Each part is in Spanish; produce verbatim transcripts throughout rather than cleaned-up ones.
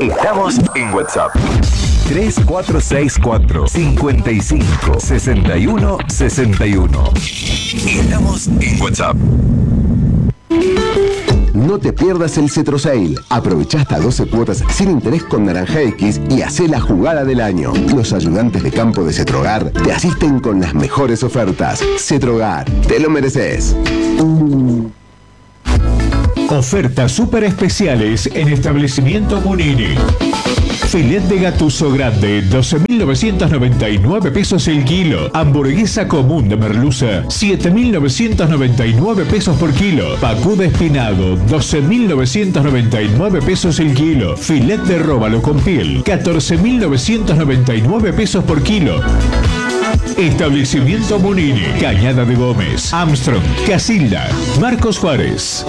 Estamos en WhatsApp. tres cuatro seis cuatro, cinco cinco, seis uno seis uno. Estamos en WhatsApp. No te pierdas el Cetro Sale. Aprovecha hasta doce cuotas sin interés con Naranja X y hacé la jugada del año. Los ayudantes de campo de Cetrogar te asisten con las mejores ofertas. Cetrogar, te lo mereces. Ofertas súper especiales en Establecimiento Munini. Filet de gatuso grande, doce mil novecientos noventa y nueve pesos el kilo. Hamburguesa común de merluza, siete mil novecientos noventa y nueve pesos por kilo. Pacú de espinado, doce mil novecientos noventa y nueve pesos el kilo. Filet de róbalo con piel, catorce mil novecientos noventa y nueve pesos por kilo. Establecimiento Munini, Cañada de Gómez, Armstrong, Casilda, Marcos Juárez.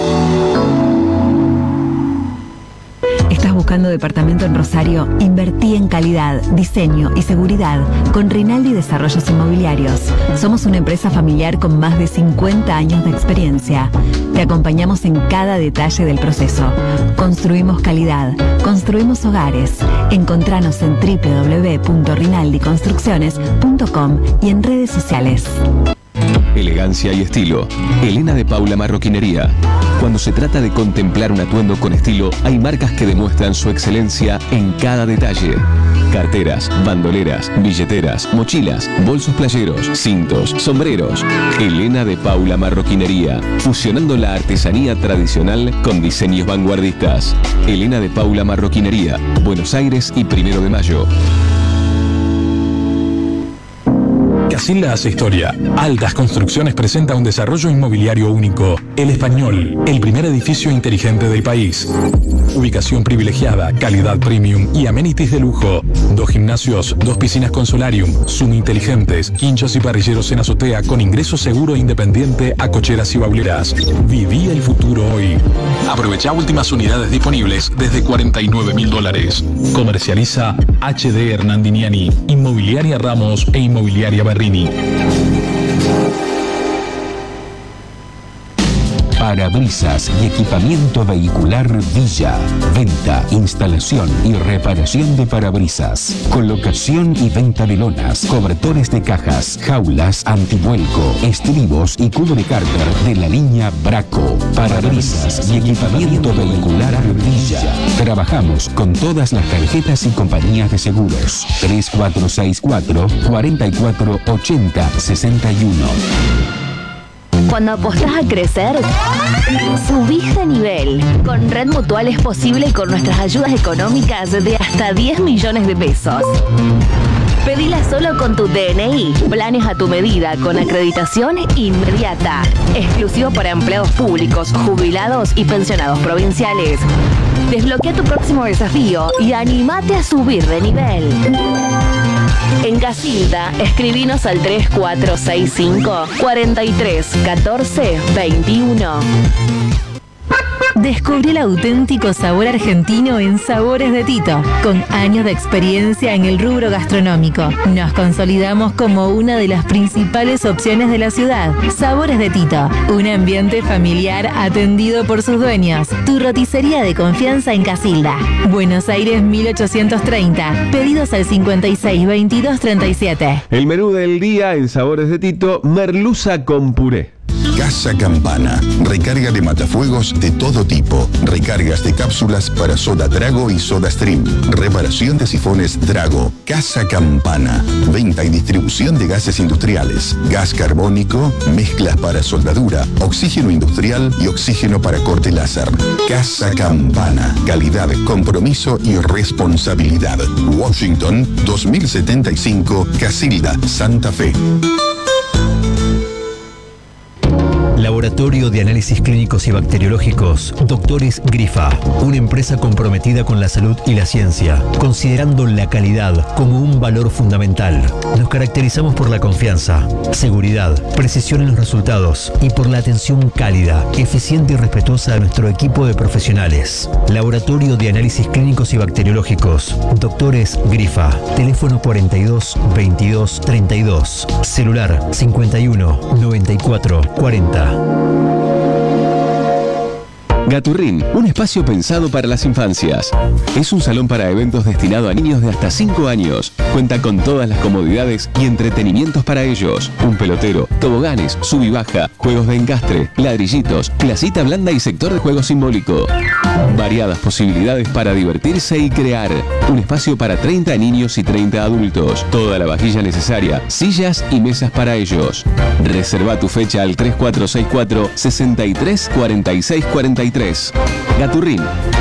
¿Estás buscando departamento en Rosario? Invertí en calidad, diseño y seguridad con Rinaldi Desarrollos Inmobiliarios. Somos una empresa familiar con más de cincuenta años de experiencia. Te acompañamos en cada detalle del proceso. Construimos calidad, construimos hogares. Encontranos en doble u doble u doble u punto rinaldi construcciones punto com y en redes sociales. Elegancia y estilo. Elena de Paula Marroquinería. Cuando se trata de contemplar un atuendo con estilo, hay marcas que demuestran su excelencia en cada detalle. Carteras, bandoleras, billeteras, mochilas, bolsos playeros, cintos, sombreros. Elena de Paula Marroquinería, fusionando la artesanía tradicional con diseños vanguardistas. Elena de Paula Marroquinería, Buenos Aires y Primero de Mayo. Casilda hace historia. Altas Construcciones presenta un desarrollo inmobiliario único. El Español, el primer edificio inteligente del país. Ubicación privilegiada, calidad premium y amenities de lujo. Dos gimnasios, dos piscinas con solarium, Zoom inteligentes, hinchas y parrilleros en azotea con ingreso seguro e independiente a cocheras y bauleras. Viví el futuro hoy. Aprovecha últimas unidades disponibles desde cuarenta y nueve mil dólares. Comercializa H D Hernandiniani, Inmobiliaria Ramos e Inmobiliaria Berrini. Parabrisas y equipamiento vehicular Villa. Venta, instalación y reparación de parabrisas. Colocación y venta de lonas, cobertores de cajas, jaulas antivuelco, estribos y cubrecárter de la línea Braco. Parabrisas y equipamiento vehicular Villa. Trabajamos con todas las tarjetas y compañías de seguros. tres cuatro seis cuatro, cuatro cuatro ocho cero, seis uno. Cuando apostás a crecer, subís de nivel. Con Red Mutual es posible con nuestras ayudas económicas de hasta diez millones de pesos. Pedila solo con tu D N I. Planes a tu medida con acreditación inmediata. Exclusivo para empleados públicos, jubilados y pensionados provinciales. Desbloquea tu próximo desafío y animate a subir de nivel. En Casilda, escribinos al tres cuatro seis cinco, cuatro tres uno cuatro dos uno. Descubrí el auténtico sabor argentino en Sabores de Tito, con años de experiencia en el rubro gastronómico. Nos consolidamos como una de las principales opciones de la ciudad. Sabores de Tito, un ambiente familiar atendido por sus dueños. Tu roticería de confianza en Casilda. Buenos Aires mil ochocientos treinta. Pedidos al cincuenta y seis, veintidós, treinta y siete. El menú del día en Sabores de Tito, merluza con puré. Casa Campana, recarga de matafuegos de todo tipo, recargas de cápsulas para soda Drago y soda Stream, reparación de sifones Drago. Casa Campana, venta y distribución de gases industriales, gas carbónico, mezclas para soldadura, oxígeno industrial y oxígeno para corte láser. Casa Campana, calidad, compromiso y responsabilidad. Washington, dos mil setenta y cinco, Casilda, Santa Fe. Laboratorio de Análisis Clínicos y Bacteriológicos, Doctores Grifa, una empresa comprometida con la salud y la ciencia, considerando la calidad como un valor fundamental. Nos caracterizamos por la confianza, seguridad, precisión en los resultados y por la atención cálida, eficiente y respetuosa de nuestro equipo de profesionales. Laboratorio de Análisis Clínicos y Bacteriológicos, Doctores Grifa, teléfono cuarenta y dos, veintidós, treinta y dos, celular cincuenta y uno, noventa y cuatro, cuarenta. Gaturrín, un espacio pensado para las infancias. Es un salón para eventos destinado a niños de hasta cinco años. Cuenta con todas las comodidades y entretenimientos para ellos. Un pelotero, toboganes, sub y baja, juegos de encastre, ladrillitos, clasita blanda y sector de juego simbólico. Variadas posibilidades para divertirse y crear. Un espacio para treinta niños y treinta adultos. Toda la vajilla necesaria, sillas y mesas para ellos. Reserva tu fecha al tres cuatro seis cuatro, seis tres cuatro seis cuatro tres. Gaturrín.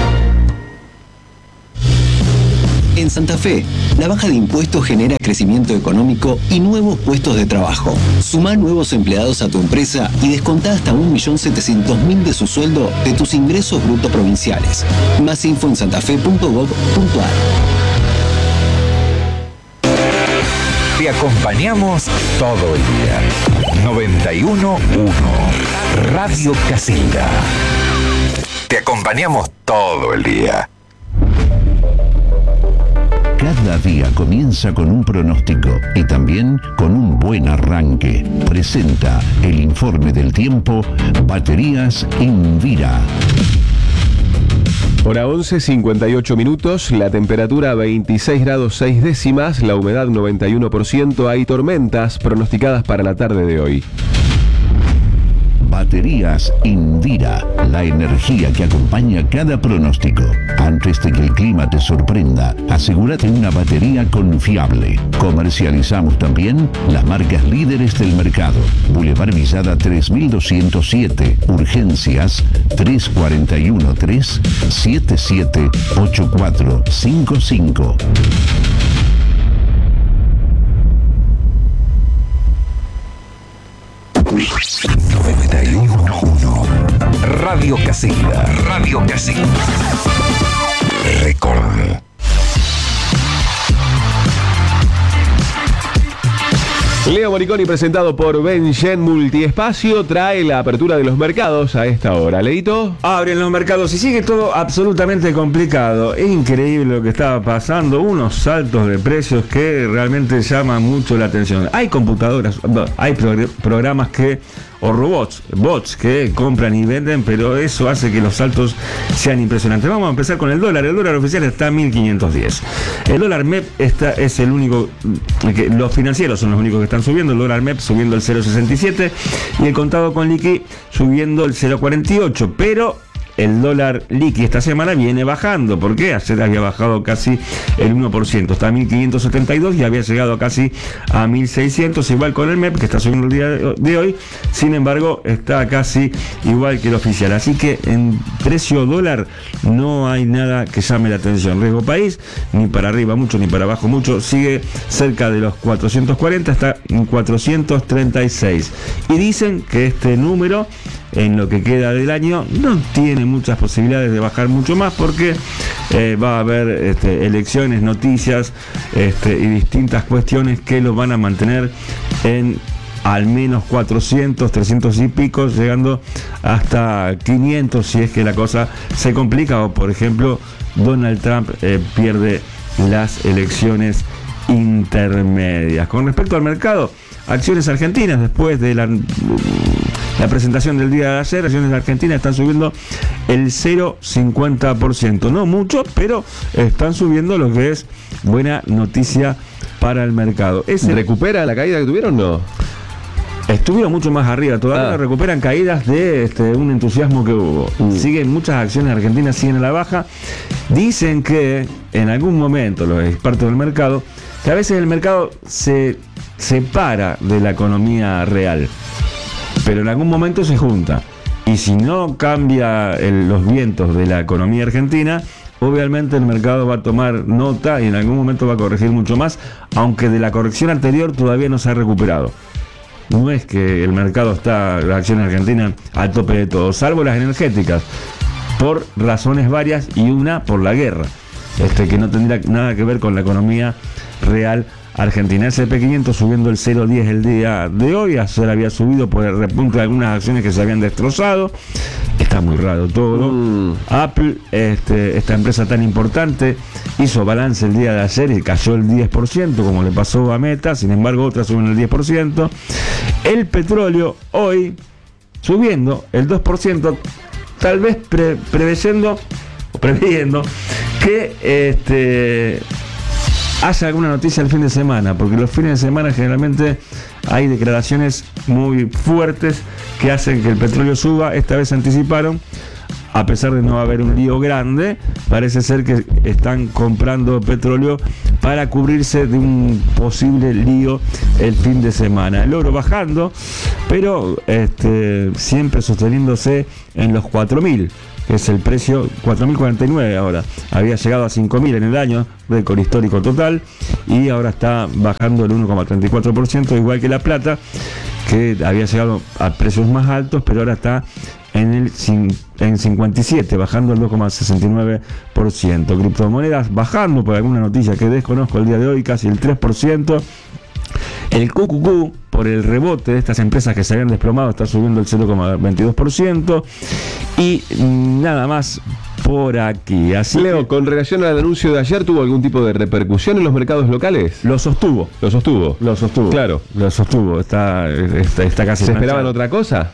En Santa Fe, la baja de impuestos genera crecimiento económico y nuevos puestos de trabajo. Sumá nuevos empleados a tu empresa y descontá hasta un millón setecientos mil de su sueldo de tus ingresos brutos provinciales. Más info en santafe punto gob punto ar. Te acompañamos todo el día. noventa y uno punto uno Radio Casilda. Te acompañamos todo el día. Cada día comienza con un pronóstico y también con un buen arranque. Presenta el informe del tiempo Baterías Invira. Hora once, cincuenta y ocho minutos, la temperatura veintiséis grados seis décimas, la humedad noventa y uno por ciento, hay tormentas pronosticadas para la tarde de hoy. Baterías Indira, la energía que acompaña cada pronóstico. Antes de que el clima te sorprenda, asegúrate una batería confiable. Comercializamos también las marcas líderes del mercado. Boulevard Villada tres mil doscientos siete, urgencias tres cuatro uno tres, siete siete ocho cuatro cinco cinco. noventa y uno punto uno Radio Casilda. Radio Casilda. Record. Leo Moriconi, presentado por Benjen Multiespacio, trae la apertura de los mercados a esta hora. Leito. Abren los mercados y sigue todo absolutamente complicado. Es increíble lo que estaba pasando, unos saltos de precios que realmente llaman mucho la atención. Hay computadoras, hay progr- programas que, o robots, bots que compran y venden, pero eso hace que los saltos sean impresionantes. Vamos a empezar con el dólar. El dólar oficial está a mil quinientos diez. El dólar M E P está, es el único, que los financieros son los únicos que están subiendo. El dólar M E P subiendo el cero coma sesenta y siete y el contado con liqui subiendo el cero coma cuarenta y ocho, pero el dólar liqui esta semana viene bajando. ¿Por qué? Ayer había bajado casi el uno por ciento, está a mil quinientos setenta y dos y había llegado casi a mil seiscientos, igual con el M E P que está subiendo el día de hoy. Sin embargo, está casi igual que el oficial. Así que en precio dólar no hay nada que llame la atención. Riesgo país, ni para arriba mucho ni para abajo mucho, sigue cerca de los cuatrocientos cuarenta, está en cuatrocientos treinta y seis. Y dicen que este número en lo que queda del año no tiene muchas posibilidades de bajar mucho más porque eh, va a haber este, elecciones, noticias este, y distintas cuestiones que lo van a mantener en al menos cuatrocientos, trescientos y pico, llegando hasta quinientos si es que la cosa se complica o, por ejemplo, Donald Trump eh, pierde las elecciones intermedias. Con respecto al mercado, acciones argentinas, después de la, la presentación del día de ayer, acciones argentinas están subiendo el cero coma cincuenta por ciento. No mucho, pero están subiendo, lo que es buena noticia para el mercado. ¿Ese recupera la caída que tuvieron o no? Estuvieron mucho más arriba, todavía ah. recuperan caídas de este, un entusiasmo que hubo. Mm. Siguen muchas acciones argentinas, siguen a la baja. Dicen que en algún momento, los expertos del mercado, que a veces el mercado se separa de la economía real, pero en algún momento se junta. Y si no cambia el, los vientos de la economía argentina, obviamente el mercado va a tomar nota y en algún momento va a corregir mucho más, aunque de la corrección anterior todavía no se ha recuperado. No es que el mercado está, la acción argentina, al tope de todo, salvo las energéticas, por razones varias y una por la guerra, este, que no tendría nada que ver con la economía real argentina. S and P quinientos subiendo el cero coma diez el día de hoy. Ayer había subido por el repunte de algunas acciones que se habían destrozado. Está muy raro todo. Mm. Apple, este, esta empresa tan importante, hizo balance el día de ayer y cayó el diez por ciento, como le pasó a Meta. Sin embargo, otras suben el diez por ciento. El petróleo hoy subiendo el dos por ciento. tal vez pre, preveyendo o previendo que este haya alguna noticia el fin de semana, porque los fines de semana generalmente hay declaraciones muy fuertes que hacen que el petróleo suba. Esta vez se anticiparon, a pesar de no haber un lío grande, parece ser que están comprando petróleo para cubrirse de un posible lío el fin de semana. El oro bajando, pero este, siempre sosteniéndose en los cuatro mil, que es el precio, cuatro mil cuarenta y nueve ahora. Había llegado a cinco mil en el año, récord histórico total, y ahora está bajando el uno coma treinta y cuatro por ciento, igual que la plata, que había llegado a precios más altos, pero ahora está en el en cincuenta y siete, bajando el dos coma sesenta y nueve por ciento. Criptomonedas bajando por alguna noticia que desconozco el día de hoy, casi el tres por ciento. El Q Q Q, por el rebote de estas empresas que se habían desplomado, está subiendo el cero coma veintidós por ciento. Y nada más por aquí. Así Leo, que, con relación al anuncio de ayer, ¿tuvo algún tipo de repercusión en los mercados locales? Lo sostuvo. Lo sostuvo. Lo sostuvo. Claro. Lo sostuvo. Está, está, está casi. ¿Se esperaban otra cosa?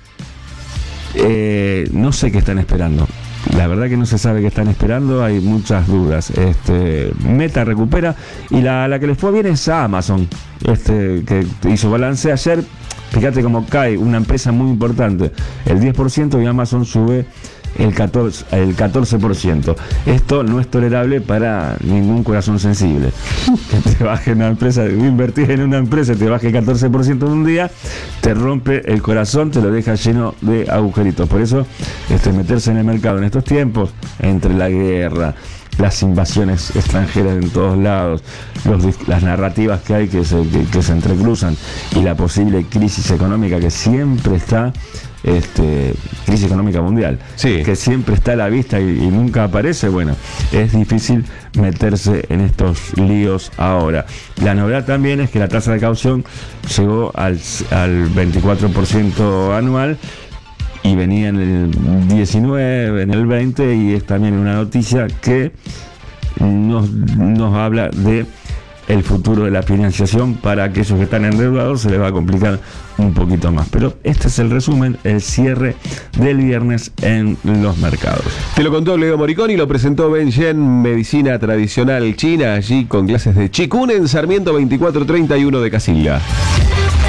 Eh, no sé qué están esperando. La verdad que no se sabe qué están esperando, hay muchas dudas. Este, Meta recupera y la, la que les fue bien es a Amazon, este, que hizo balance ayer. Fíjate cómo cae una empresa muy importante, el diez por ciento, y Amazon sube el catorce, el catorce por ciento. Esto no es tolerable para ningún corazón sensible. Que te baje una empresa, invertir en una empresa y te baje el catorce por ciento en un día, te rompe el corazón, te lo deja lleno de agujeritos. Por eso, este, meterse en el mercado en estos tiempos, entre la guerra, las invasiones extranjeras en todos lados, los, las narrativas que hay que se, que, que se entrecruzan, y la posible crisis económica que siempre está, este, crisis económica mundial, sí, que siempre está a la vista y, y nunca aparece. Bueno, es difícil meterse en estos líos ahora. La novedad también es que la tasa de caución llegó al, al veinticuatro por ciento anual, y venía en el diecinueve, en el veinte, y es también una noticia que nos, nos habla de el futuro de la financiación. Para aquellos que están endeudados se les va a complicar un poquito más. Pero este es el resumen, el cierre del viernes en los mercados. Te lo contó Leo Moricón y lo presentó Ben Yen, medicina tradicional china, allí con clases de Qigong en Sarmiento veinticuatro treinta y uno de Casilda.